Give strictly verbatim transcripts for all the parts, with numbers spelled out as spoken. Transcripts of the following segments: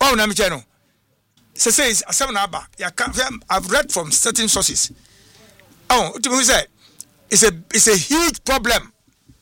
Wow, Namichano. So says seven aba. I've read from certain sources. Oh, to me say it's a it's a huge problem.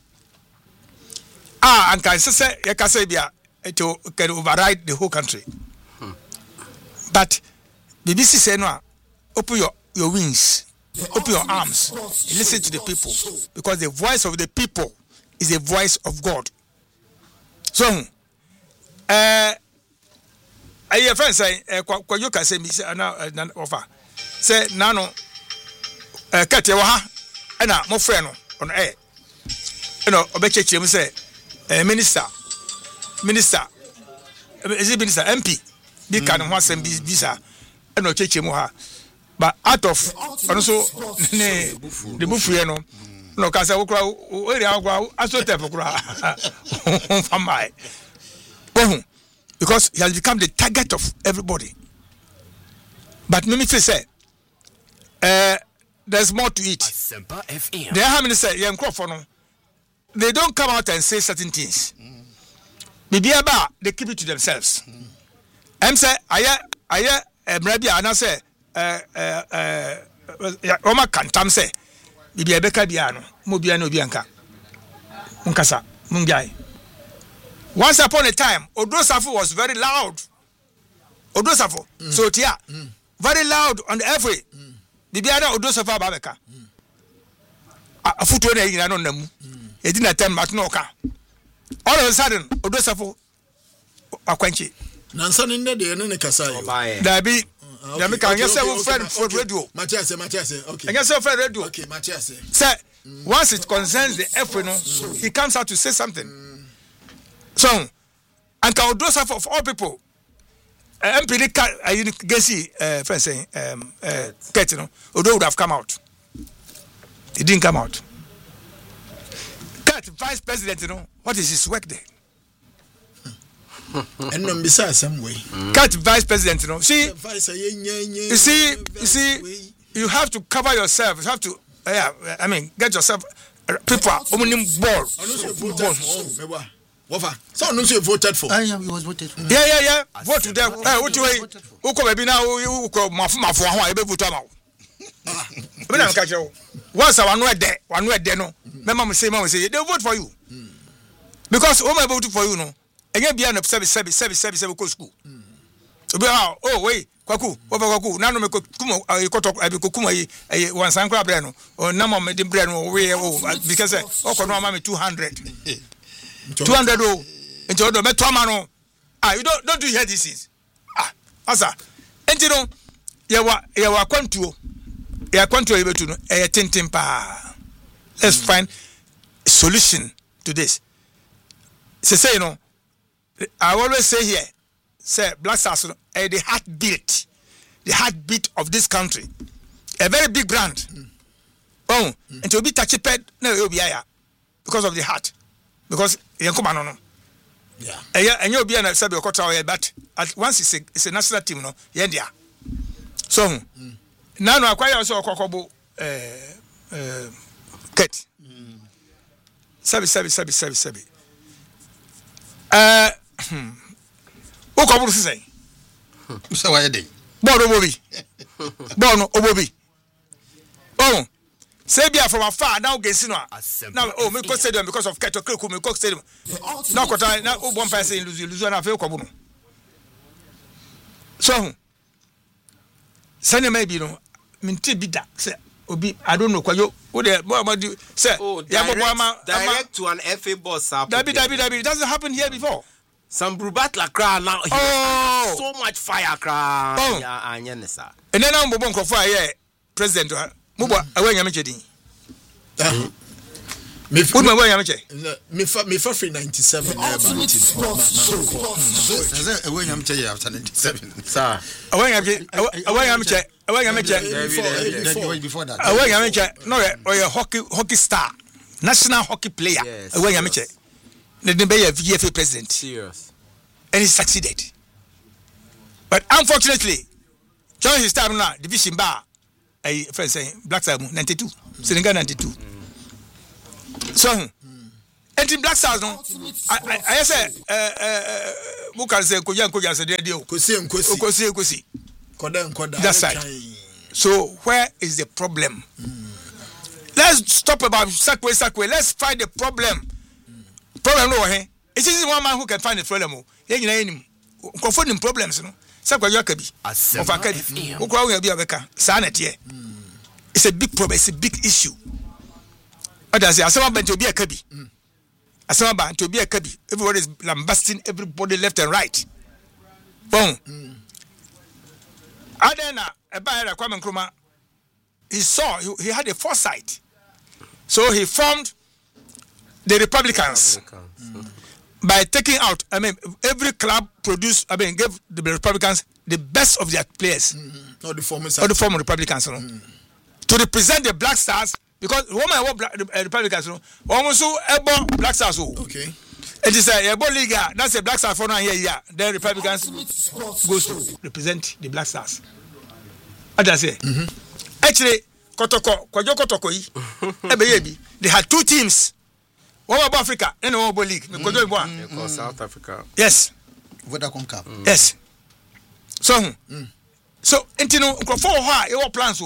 Ah, and can say Yakasabia to can override the whole country. Hmm. But B B C say no, open your, your wings, open your arms, and listen to the people, because the voice of the people is the voice of God. So, uh, I hear friends say, "Kwa you can say me say na na offer say nano uh kete wa ha na mo frɛ no on air no obecheche mu say uh, minister minister is it minister M P bi kan ho asem bi bisa na ocheche mu ha but out of ono so ne the bufuye no no ka say wo kura wo area wo kura aso tep kura for my oh, because he has become the target of everybody. But me feel say uh there's more to it. They have many say young no, they don't come out and say certain things. Bibi aba they keep it to themselves. Em say aye aye emrabi ana say eh eh eh Roma kantam say bibi ebeka bia no mo bia no obi anka. Munkasa mungai. Once upon a time, Odosafo was very loud. Odosafo, mm. so tia, mm. very loud on the airway. Bibi ada Odosafo ababeka. A futu na yina no namu. E di na tem mat no ka. All of a sudden, Odosafo akwanchi. Nansa ni ndede ne ne kasa yo. Dabi, ya me kan yese wo friend for radio. Matias, Matias, okay. Yese friend radio. Okay, Matias. Say, once it concerns the airway no, he comes out to say something. So, and Odosafo of all people, M P I Gesi, uh, friend saying, um, uh, Kate, you know, Odo would have come out. He didn't come out. Kate, vice president, you know, what is his work there? And no, besides, some way. Kate, vice president, you know, see, you see, you see, you have to cover yourself. You have to, uh, yeah, I mean, get yourself, uh, people, opening ball. ball. Wofa. So no you voted for. I am was voted for. Yeah yeah yeah. Vote to them. Eh what way? Who come be now who come mafu mafu ho a e be vote am. Me na ka kire wo. Once I no e there, one no e there no. Me ma say ma say they vote for you. Because o ma vote for you no. Enye bia na seven seven seven seven seven go school. Obi ha oh wait kwaku wo kwaku na no me kuma ikoto abi kokuma yi one san kra bre no. O na mo me de bre no we because o ko no ma me two hundred. two hundred oh into odo me toma no ah you don't don't do hear this is ah asa enti no ye wa ye wa kwantuo ye kwantuo ye betu no e tintin pa let's find a solution to this. Say say you know I always say here say Black Stars no eh, the heartbeat the heartbeat of this country, a very big brand. mm. Oh mm. and to be touchy pet no you be aya because of the heart. Because you come on, no. Yeah. And you'll be an Sabi Kota, but at once it's a, it's a national team, no. Yeah, so now I quite also a cocobo, uh, Kate. Sabi, Sabi, Sabi, Sabi, Sabi. Uh, what come to say? So why are they? Bono Obobi. Bono Obobi. Oh. Sebia from afar now Gesino. Now oh me cost stadium because of Keto Kreku me cost stadium. Now kota na o bon person lose lose na fe ko bu no. So sane maybe no minti bi da say obi I don't know kwayo wo de mo ma do say ya bo ama direct to an F A boss up. Dabi dabi dabi it doesn't happen here before. Some Brubat la cry now. Oh, so much fire cry. Oh. Yeah, anya sir. And then I'm bon ko for here president Mubo awe nyame chedi. Ah. Me Would my way nyame me fa me fa free ninety-seven na ba nti. Say awe nyame che after ninety-seven. Sir. Awe nyame awe nyame che awe nyame che before that. Awe nyame che no we hockey hockey star, national hockey player. Awe nyame che. The Dembele V F A president. Serious. And he succeeded. But unfortunately, during his time now, division bar a friend saying Black Stars ninety-two, Senegal ninety-two. Mm. So, mm. enti Black Stars no I I say eh eh who can say koja koja say dey o kosi nkosi kosi kosi koda nkoda that side. So where is the problem? Mm. Let's stop about Sakwe Sakwe. Let's find the problem. Mm. Problem no he. It is one man who can find the problem. Ye nyina enim. Confront problems no. Sakwe yo akabi. Of akabi. Wo kwa we bi abeka. Sa na tie. It's a big problem. It's a big issue. Others say asema ban to bi akabi. Asema ban to bi akabi. Everybody is lambasting everybody left and right. Boom. Mm. Adena Eba Kwame Nkrumah, he saw he, he had a foresight, so he formed the Republicans, Republicans. Mm. by taking out. I mean, every club produced. I mean, gave the Republicans the best of their players, mm-hmm. or the former, or the former Republicans, you know, mm. to represent the Black Stars because woman were black, uh, Republicans, you know, almost so ebo Black Stars. Okay. It is a ebo league. That's a Black Stars for now here. Yeah, then Republicans goes to represent the Black Stars. What I say? Mm-hmm. Actually, Kotoko, Kwajo Kotoko, Ebeyebi, they had two teams. One about Africa and one about league. Mm-hmm. Mm-hmm. South Africa. Yes. Vodacom Cup. Mm. Yes. So, mm. so, intino, for her, your plans.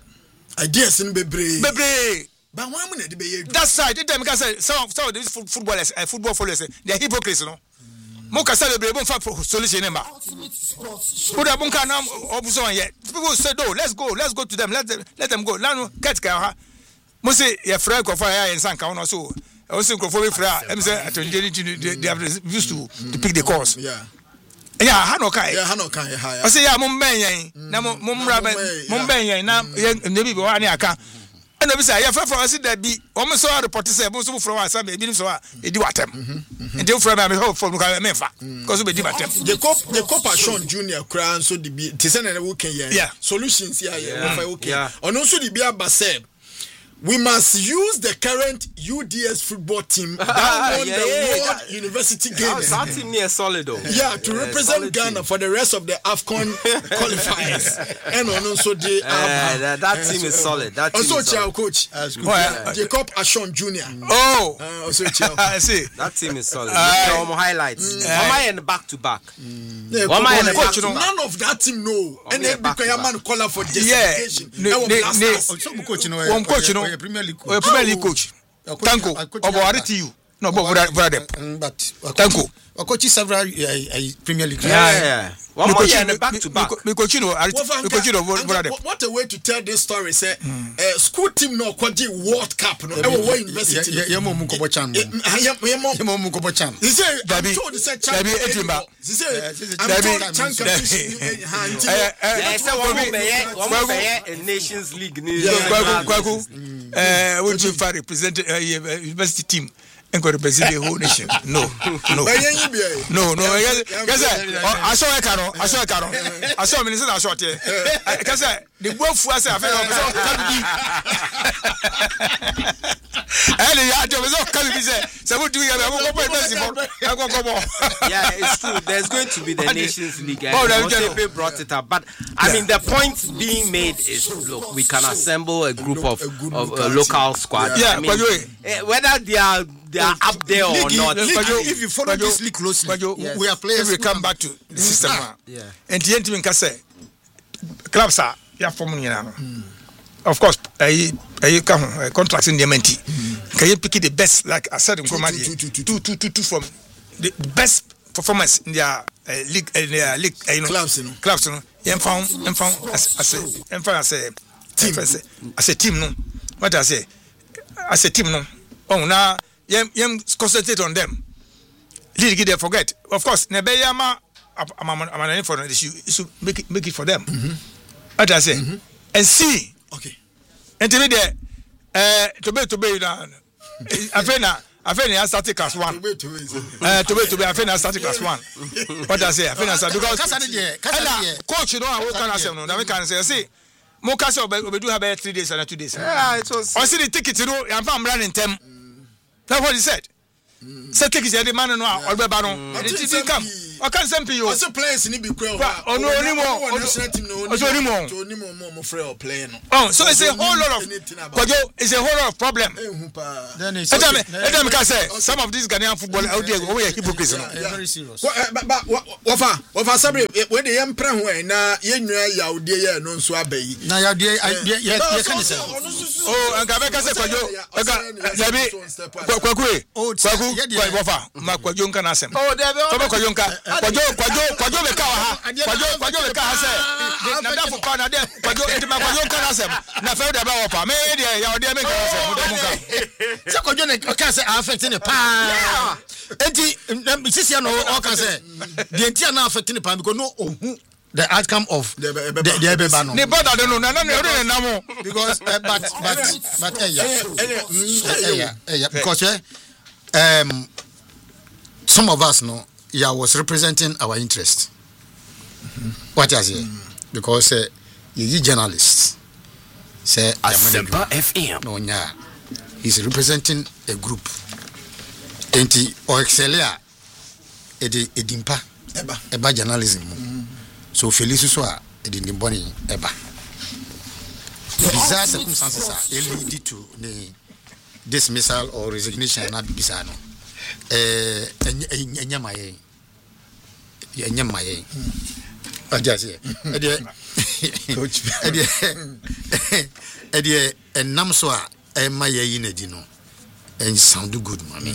Ideas in Bebre. Bebre. But one minute, that side, it time say some some of these footballers, uh, football followers, they are hypocrites, no. Moka celebrate bon fa solution number. Put up bunka now obuso yet. People say no, let's go, let's go to them, let them let them go. Now get ka. Mo say your friend ko fire in Sanka no so. I say ko for fra. Em say they have used to to pick the course. Yeah. Yeah, ha no kai. Yeah, ha no kai ha. I say yeah, mo ben yen. Na mo mo mra ben, mo ben yen na ne bi wa ne aka. And we say, yeah, for us, that be almost so report say, most of from us, some maybe so, it do what and they from me hope for Memphis because we did what the cop, the cop, Sean Junior Crown, so the be Tisan and Woken, yeah, solutions, yeah, yeah, okay, and also the Bia Bassem. We must use the current U D S football team that won yeah, the yeah, World yeah. University Games. That team near solid though. Yeah, to yeah, represent Ghana team. For the rest of the AFCON qualifiers. And also the uh, uh, that, that team is solid. That team also is solid. Coach oh, yeah. Jacob Ashon Junior Oh, uh, also Chow. I see. That team is solid. Uh, um, highlights. Mm. One man in the back to back. Mm. Yeah, One man in the back to back. None of that team know. And then because a man call for justification. Yeah. Some coach you know. One coach you know. Premier League coach. Premier League coach. Tanko. Obo Ariti you. No, but but Tanko. I coach several Premier League. Yeah, yeah. One more year back to back. Me coach you know. Me coach you know. What a way to tell this story. Say, school team no kwaji World Cup no. I will university. Yeah, mo mukobo chan. Yeah, mo mukobo chan. He say, I'm told he say chan. He say, I'm told chan can. Yeah, say one more bear, one more bear in Nations League. Kwaku, kwaku. Eh, we do for represent university team. And go to represent the whole nation. No, no, no, no. Yes, I saw a caro. I saw a caro. I saw a minister. I saw it. Because the both was a fellow. And the job is all coming. So, what do you have? Yeah, it's true. There's going to be the Nations League. They brought it up. But I mean, the point being made is look, we can assemble a group of, of uh, local squad. Yeah, I mean, whether they are. They are up there or league, not. League, if you follow this league closely, yes. We are players. If we come back to the system, yeah. And the end team can say, clubs are yeah forming you know. Of course, I I come contracts in the M N T. Can you pick the best? Like I said in Komadi, two, two, two, two, two from the best performance in their uh, league, in their league, uh, you know, clubs, you know, clubs, you know. You found, you found as as a, you found as a team, as a team, no. What I say, as a team, no. Oh, now. Yem yem concentrate on them. League they forget. Of course, Nebeyama I'm for the issue is to make it make it for them. Mm-hmm. What I say. Mm-hmm. And see. Okay. And to me there uh to be to be now. Afena Afena started class one. To be to be uh to be to be Afena started class one. What I say? Afena started because coach you know I can answer no. That we can say see mo can say we do have three days and two days. Yeah, it was. I see the ticket you know I'm running them. That's what he said. Mm. Said take his man no or be no. It didn't come. I can't send you. As a player, you be queer. Oh no, anymore. National team no anymore. So anymore more frail playing. Oh, so it's a whole lot of Kwajo, it's a whole lot of problem. Then it's Anytime anytime can say some of these Ghanaian football out there we are hypocrites. very serious. But but wafa wafa sabre we dey empra ho na yenwa yawde ye no nso abayi. Na yawde ye ye kan say. Oh, anga be ka say Kwajo, anga Dabi Kwakwe. Kwaku wafa ma Kwajo nka na asem. Oh, Dabi. So Kwajo nka Kwajo Kwajo Kwajo be ka wa ha. Kwajo Kwajo be ka ha say. Na da fo pa na de Kwajo etima Kwajo nka na asem. Na fe de ba wafa. Me de yawde me ka asem. Mo de mo ka. Se Kwajo ne ka say affect ne pa. Enti sisi no all can say the entire na affect ne pa because no ohu the outcome of the the ebeba no. Ne bother don't know na na na na mo because uh, but but but eh yeah eh yeah because eh, um some of us no yeah was representing our interest. Mm-hmm. What is it? Mm. Because uh, you journalists say Asempa F M no nya he's representing a group enti o excelia e de edimpa eba eba journalism. Mm. So Felice so a the body eba. Bizarre circumstances are lead to the dismissal or resignation na bisa no. Eh enya maye. Enya maye. Ajase. E de coach. E de e de enam so a e maye yi na di no. And sound good mommy.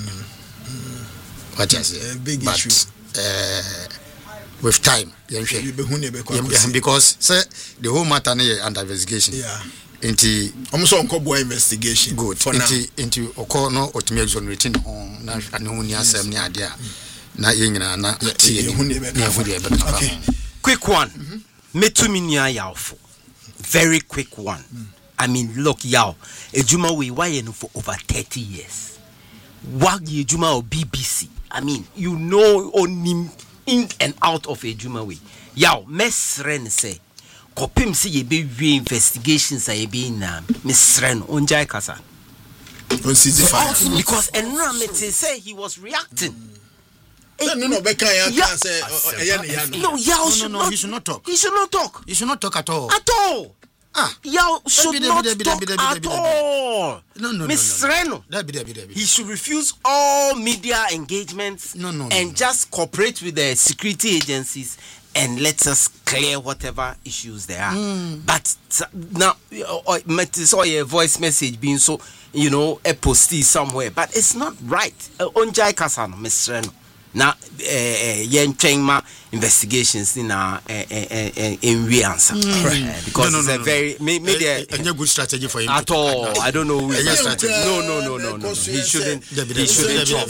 Ajase. Big issue. Uh, with time, because say the whole matter is under investigation. Yeah. Into almost on Kobo investigation. Good. For into, now. Into Okono or to me exonerating on na anunia sem ni adia na yengina na okay. Quick one. Metuminia Yaofo. Very quick one. Mm. I mean, look, Yao, Ejuma we why for over thirty years. Wagi Ejuma or B B C. I mean, you know on him in and out of Ejuma we. Yao, Mesren say, Kopim see ye be investigations a be na Mesren onjai kasa. Because Enramete say he was reacting. No, no, no, Becca, yeah, say, no, Yao should no, no, no, he should not talk. He should not talk. He should not talk at all. At all. Ah, Yao should not talk at all. No, no, Miss no, Reno, he should refuse all media engagements no, no, and no. just cooperate with the security agencies and let us clear whatever issues there are. Mm. But now, saw a voice message being so, you know, a postie somewhere, but it's not right. Onjai Kasano, Miss Reno. Now, yen changma investigations in our in we answer because no, no, it's a no, very no. maybe a, a, a good strategy for him at all. I don't know. A strategy. No, no, no, no, no. He shouldn't. He shouldn't talk.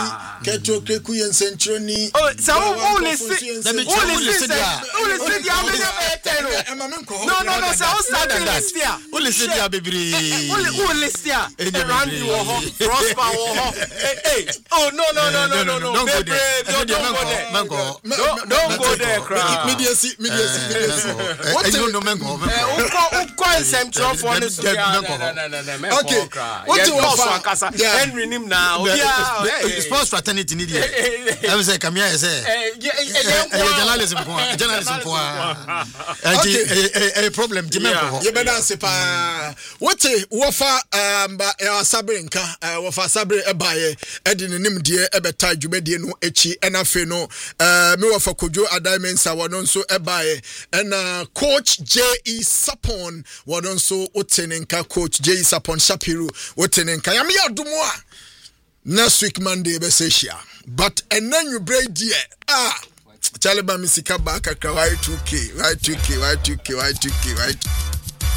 Oh, so who listen? Who listen? Who listen? No, no, no. So who started listen? Who listen? Yeah, baby. Who listen? Randy Woho, Prosper Woho. Hey, oh no, no, no, no, no, no. Don't go there. Don't go there. Don't go there, crowd. Media see, media see, media see. What you know, Mengo? Uko central for this. Okay. What you want? Henry Nim now. Sports fraternity need it. I was say, come here, say. Journalism, journalism. Okay. A problem. You better say, pa. What you wafa amba sabrinka wafa sabre ebaye edin nim die ebeta dwumedie no echi enafe no eh me wafa Kojo Adaimensa wono nso ebaye na coach J E Sapon wono nso otenenka coach J E Sapon Shapiru otenenka ya me adumo a next week Monday be sessia but enen you break die ah Charlie ba misika ba kakra y two k y two k y two k y two k y two k